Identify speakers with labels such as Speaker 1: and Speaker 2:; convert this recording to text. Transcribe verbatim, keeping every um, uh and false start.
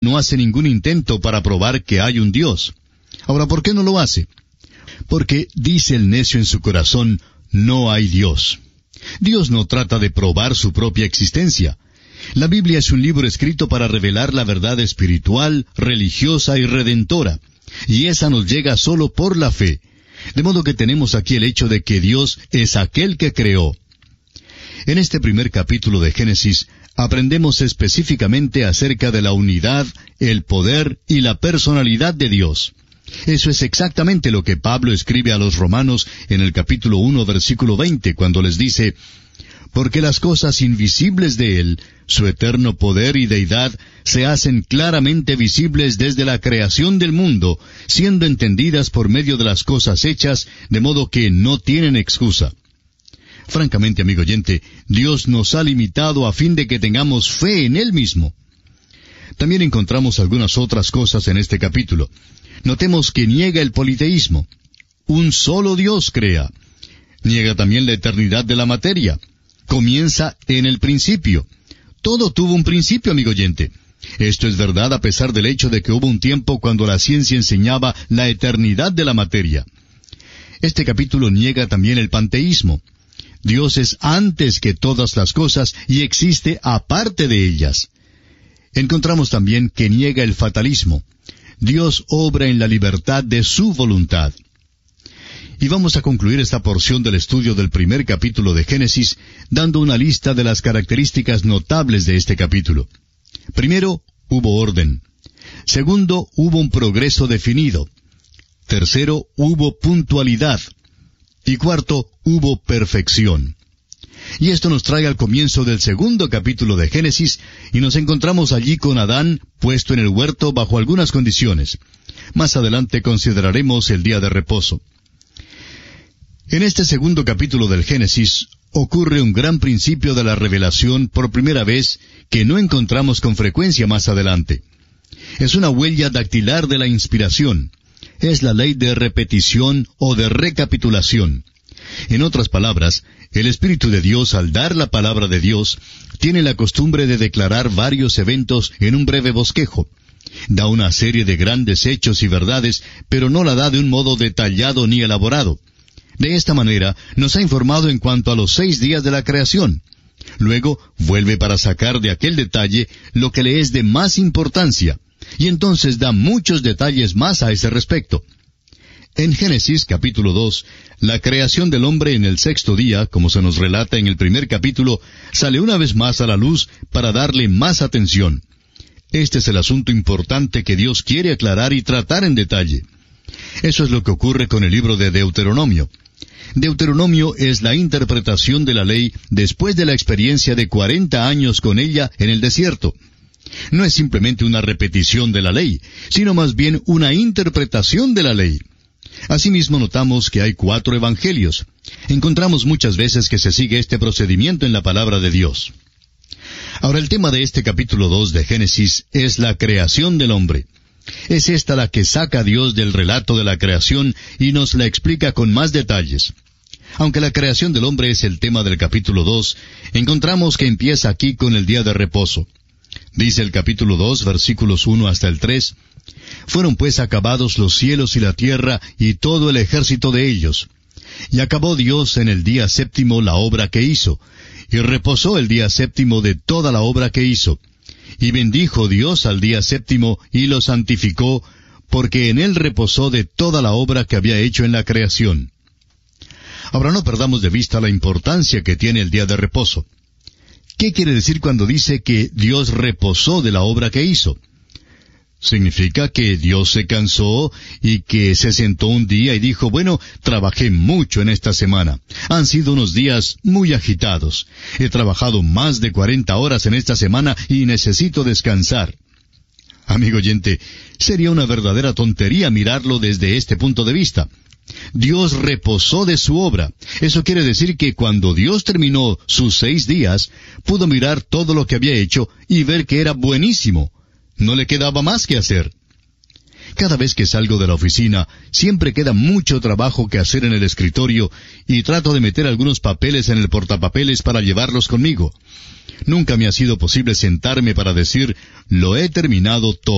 Speaker 1: no hace ningún intento para probar que hay un Dios. Ahora, ¿por qué no lo hace? Porque dice el necio en su corazón, no hay Dios. Dios no trata de probar su propia existencia. La Biblia es un libro escrito para revelar la verdad espiritual, religiosa y redentora, y esa nos llega solo por la fe. De modo que tenemos aquí el hecho de que Dios es aquel que creó. En este primer capítulo de Génesis, aprendemos específicamente acerca de la unidad, el poder y la personalidad de Dios. Eso es exactamente lo que Pablo escribe a los romanos en el capítulo uno, versículo veinte, cuando les dice, porque las cosas invisibles de Él, su eterno poder y deidad, se hacen claramente visibles desde la creación del mundo, siendo entendidas por medio de las cosas hechas, de modo que no tienen excusa. Francamente, amigo oyente, Dios nos ha limitado a fin de que tengamos fe en Él mismo. También encontramos algunas otras cosas en este capítulo. Notemos que niega el politeísmo. Un solo Dios crea. Niega también la eternidad de la materia. Comienza en el principio. Todo tuvo un principio, amigo oyente. Esto es verdad a pesar del hecho de que hubo un tiempo cuando la ciencia enseñaba la eternidad de la materia. Este capítulo niega también el panteísmo. Dios es antes que todas las cosas y existe aparte de ellas. Encontramos también que niega el fatalismo. Dios obra en la libertad de su voluntad. Y vamos a concluir esta porción del estudio del primer capítulo de Génesis, dando una lista de las características notables de este capítulo. Primero, hubo orden. Segundo, hubo un progreso definido. Tercero, hubo puntualidad. Y cuarto, hubo perfección. Y esto nos trae al comienzo del segundo capítulo de Génesis, y nos encontramos allí con Adán, puesto en el huerto bajo algunas condiciones. Más adelante consideraremos el día de reposo. En este segundo capítulo del Génesis, ocurre un gran principio de la revelación por primera vez que no encontramos con frecuencia más adelante. Es una huella dactilar de la inspiración. Es la ley de repetición o de recapitulación. En otras palabras, el Espíritu de Dios, al dar la palabra de Dios, tiene la costumbre de declarar varios eventos en un breve bosquejo. Da una serie de grandes hechos y verdades, pero no la da de un modo detallado ni elaborado. De esta manera, nos ha informado en cuanto a los seis días de la creación. Luego, vuelve para sacar de aquel detalle lo que le es de más importancia, y entonces da muchos detalles más a ese respecto. En Génesis capítulo dos, la creación del hombre en el sexto día, como se nos relata en el primer capítulo, sale una vez más a la luz para darle más atención. Este es el asunto importante que Dios quiere aclarar y tratar en detalle. Eso es lo que ocurre con el libro de Deuteronomio. Deuteronomio es la interpretación de la ley después de la experiencia de cuarenta años con ella en el desierto. No es simplemente una repetición de la ley, sino más bien una interpretación de la ley. Asimismo notamos que hay cuatro evangelios. Encontramos muchas veces que se sigue este procedimiento en la palabra de Dios. Ahora el tema de este capítulo dos de Génesis es la creación del hombre. Es esta la que saca a Dios del relato de la creación y nos la explica con más detalles. Aunque la creación del hombre es el tema del capítulo dos, encontramos que empieza aquí con el día de reposo. Dice el capítulo dos, versículos uno hasta el tres, «Fueron pues acabados los cielos y la tierra y todo el ejército de ellos. Y acabó Dios en el día séptimo la obra que hizo, y reposó el día séptimo de toda la obra que hizo. Y bendijo Dios al día séptimo y lo santificó, porque en él reposó de toda la obra que había hecho en la creación». Ahora no perdamos de vista la importancia que tiene el día de reposo. ¿Qué quiere decir cuando dice que Dios reposó de la obra que hizo? Significa que Dios se cansó y que se sentó un día y dijo, bueno, trabajé mucho en esta semana. Han sido unos días muy agitados. He trabajado más de cuarenta horas en esta semana y necesito descansar. Amigo oyente, sería una verdadera tontería mirarlo desde este punto de vista. Dios reposó de su obra. Eso quiere decir que cuando Dios terminó sus seis días, pudo mirar todo lo que había hecho y ver que era buenísimo. No le quedaba más que hacer. Cada vez que salgo de la oficina, siempre queda mucho trabajo que hacer en el escritorio y trato de meter algunos papeles en el portapapeles para llevarlos conmigo. Nunca me ha sido posible sentarme para decir, lo he terminado todo.